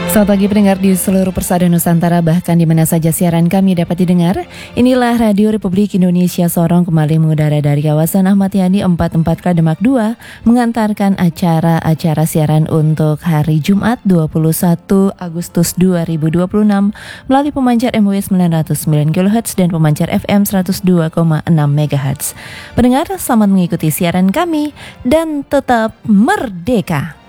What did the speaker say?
Selamat pagi pendengar di seluruh persada Nusantara, bahkan di mana saja siaran kami dapat didengar. Inilah Radio Republik Indonesia Sorong kembali mengudara dari kawasan Ahmad Yani 44 Demak 2, mengantarkan acara-acara siaran untuk hari Jumat 21 Agustus 2026 melalui pemancar MW 909 kHz dan pemancar FM 102,6 MHz. Pendengar, selamat mengikuti siaran kami dan tetap merdeka.